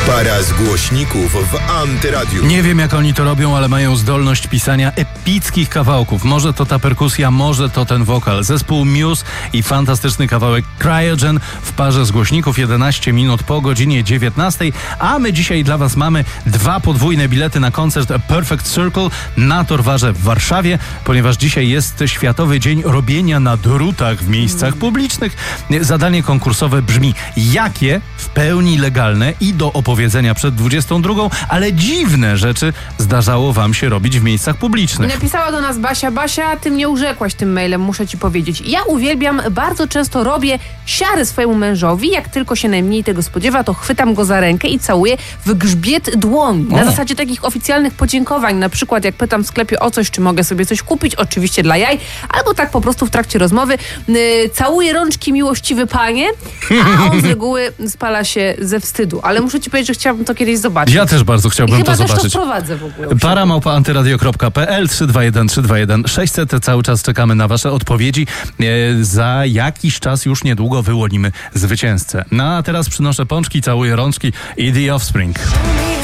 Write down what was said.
Para zgłośników w Antyradiu. Nie wiem, jak oni to robią, ale mają zdolność pisania epickich kawałków. Może to ta perkusja, może to ten wokal. Zespół Muse i fantastyczny kawałek Cryogen w parze zgłośników 11 minut po godzinie 19. A my dzisiaj dla Was mamy 2 podwójne bilety na koncert Perfect Circle na Torwarze w Warszawie, ponieważ dzisiaj jest Światowy Dzień Robienia na drutach w miejscach publicznych. Zadanie konkursowe brzmi: jakie w pełni legalne i do opowiedzenia przed 22, ale dziwne rzeczy zdarzało Wam się robić w miejscach publicznych? Napisała do nas Basia. Basia, ty mnie urzekłaś tym mailem, muszę ci powiedzieć. Ja uwielbiam, bardzo często robię siary swojemu mężowi. Jak tylko się najmniej tego spodziewa, to chwytam go za rękę i całuję w grzbiet dłoni. Na zasadzie takich oficjalnych podziękowań. Na przykład jak pytam w sklepie o coś, czy mogę sobie coś kupić, oczywiście dla jaj, albo tak po prostu w trakcie rozmowy. Całuję rączki, miłościwy panie, a on z reguły spala się ze wstydu. Ale muszę ci powiedzieć, że chciałabym to kiedyś zobaczyć. Ja też bardzo chciałbym I to chyba zobaczyć. też to wprowadzę w ogóle. para@antyradio.pl 321 321 600. Cały czas czekamy na Wasze odpowiedzi. Za jakiś czas, już niedługo, wyłonimy zwycięzcę. No a teraz przynoszę pączki, całuję rączki i The Offspring.